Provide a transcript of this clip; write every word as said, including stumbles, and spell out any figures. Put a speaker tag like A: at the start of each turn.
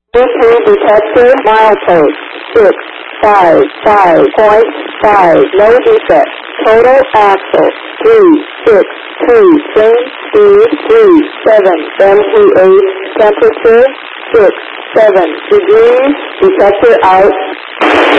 A: three detector, milepost, six five five point five, no defect. Total axle, three six two, same speed, three seven, M P eight, temperature, six seven degrees, detector out.